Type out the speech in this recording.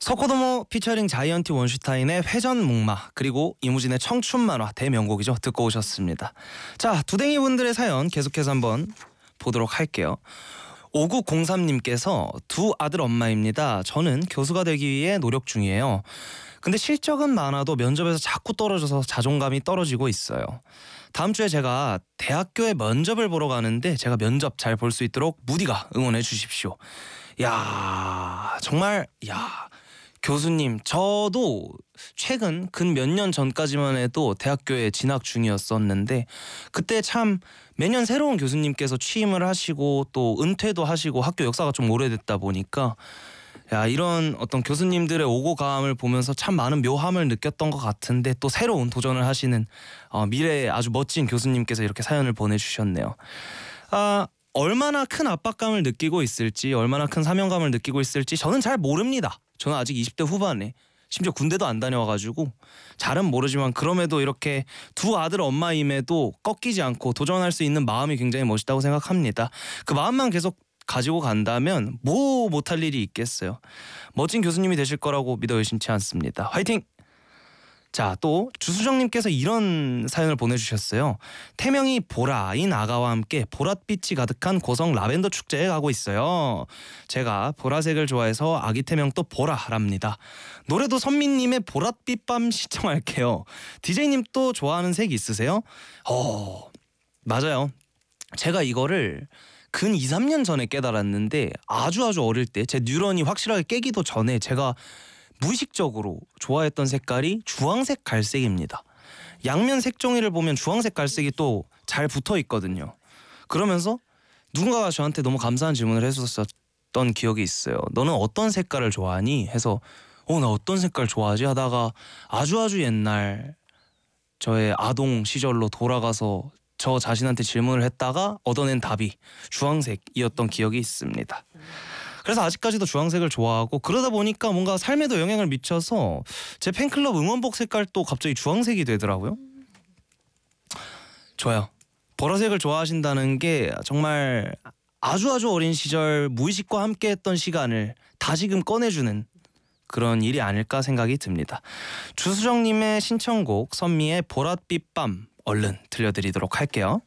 서코도모 피처링 자이언티 원슈타인의 회전목마, 그리고 이무진의 청춘만화, 대명곡이죠. 듣고 오셨습니다. 자, 두댕이 분들의 사연 계속해서 한번 보도록 할게요. 5903님께서 두 아들 엄마입니다. 저는 교수가 되기 위해 노력 중이에요. 근데 실적은 많아도 면접에서 자꾸 떨어져서 자존감이 떨어지고 있어요. 다음 주에 제가 대학교에 면접을 보러 가는데 제가 면접 잘 볼 수 있도록 무디가 응원해 주십시오. 야, 정말 교수님, 저도 최근 근 몇 년 전까지만 해도 대학교에 진학 중이었었는데 그때 참 매년 새로운 교수님께서 취임을 하시고 또 은퇴도 하시고 학교 역사가 좀 오래됐다 보니까 이런 어떤 교수님들의 오고 가함을 보면서 참 많은 묘함을 느꼈던 것 같은데, 또 새로운 도전을 하시는 미래의 아주 멋진 교수님께서 이렇게 사연을 보내주셨네요. 얼마나 큰 압박감을 느끼고 있을지, 얼마나 큰 사명감을 느끼고 있을지 저는 잘 모릅니다. 저는 아직 20대 후반에 심지어 군대도 안 다녀와가지고 잘은 모르지만, 그럼에도 이렇게 두 아들 엄마임에도 꺾이지 않고 도전할 수 있는 마음이 굉장히 멋있다고 생각합니다. 그 마음만 계속 가지고 간다면 뭐 못할 일이 있겠어요. 멋진 교수님이 되실 거라고 믿어 의심치 않습니다. 화이팅! 자, 또 주수정님께서 이런 사연을 보내주셨어요. 태명이 보라인 아가와 함께 보랏빛이 가득한 고성 라벤더 축제에 가고 있어요. 제가 보라색을 좋아해서 아기 태명도 보라랍니다. 노래도 선미님의 보랏빛 밤 시청할게요. DJ님 또 좋아하는 색 있으세요? 맞아요. 제가 이거를 근 2, 3년 전에 깨달았는데, 아주 어릴 때 제 뉴런이 확실하게 깨기도 전에 제가 무의식적으로 좋아했던 색깔이 주황색 갈색입니다. 양면 색종이를 보면 주황색 갈색이 또 잘 붙어 있거든요. 그러면서 누군가가 저한테 너무 감사한 질문을 했었던 기억이 있어요. 너는 어떤 색깔을 좋아하니? 해서 나 어떤 색깔 좋아하지? 하다가 아주 옛날 저의 아동 시절로 돌아가서 저 자신한테 질문을 했다가 얻어낸 답이 주황색이었던 기억이 있습니다. 그래서 아직까지도 주황색을 좋아하고, 그러다 보니까 뭔가 삶에도 영향을 미쳐서 제 팬클럽 응원복 색깔도 갑자기 주황색이 되더라고요. 좋아요. 보라색을 좋아하신다는 게 정말 아주 어린 시절 무의식과 함께 했던 시간을 다시금 꺼내주는 그런 일이 아닐까 생각이 듭니다. 주수정님의 신청곡 선미의 보랏빛 밤 얼른 들려드리도록 할게요.